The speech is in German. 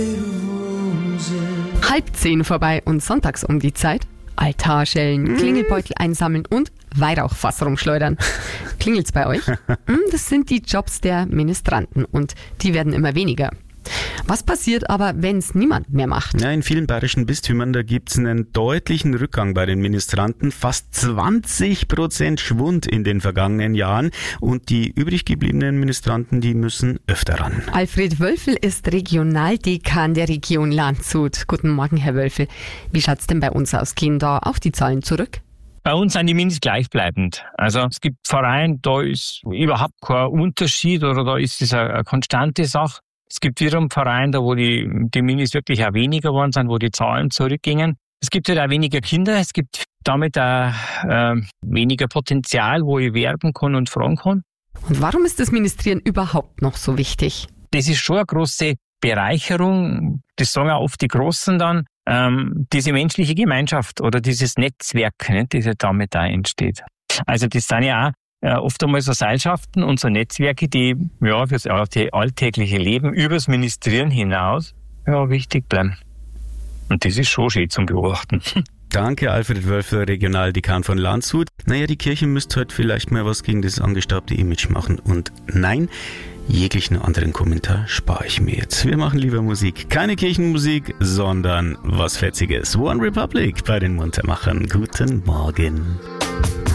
9:30 vorbei und sonntags um die Zeit Altarschellen, Klingelbeutel einsammeln und Weihrauchfass rumschleudern. Klingelt's bei euch? Das sind die Jobs der Ministranten und die werden immer weniger. Was passiert aber, wenn es niemand mehr macht? Ja, in vielen bayerischen Bistümern, da gibt's einen deutlichen Rückgang bei den Ministranten. Fast 20% Schwund in den vergangenen Jahren. Und die übrig gebliebenen Ministranten, die müssen öfter ran. Alfred Wölfel ist Regionaldekan der Region Landshut. Guten Morgen, Herr Wölfel. Wie schaut's denn bei uns aus? Gehen da auch die Zahlen zurück? Bei uns sind die Minis gleichbleibend. Also es gibt Vereine, da ist überhaupt kein Unterschied oder da ist es eine konstante Sache. Es gibt wiederum Vereine, da wo die Minis wirklich auch weniger geworden sind, wo die Zahlen zurückgingen. Es gibt halt auch weniger Kinder, es gibt damit auch weniger Potenzial, wo ich werben kann und fragen kann. Und warum ist das Ministrieren überhaupt noch so wichtig? Das ist schon eine große Bereicherung, das sagen auch oft die Großen dann, diese menschliche Gemeinschaft oder dieses Netzwerk, ne, das ja damit auch entsteht. Also das sind ja auch oft einmal so Seilschaften und so Netzwerke, die ja fürs alltägliche Leben übers Ministrieren hinaus wichtig bleiben. Und das ist schon schön zum Beobachten. Danke, Alfred Wölfel, Regionaldekan von Landshut. Naja, die Kirche müsste heute vielleicht mal was gegen das angestaubte Image machen. Und nein, jeglichen anderen Kommentar spare ich mir jetzt. Wir machen lieber Musik. Keine Kirchenmusik, sondern was Fetziges. One Republic bei den Muntermachern. Guten Morgen.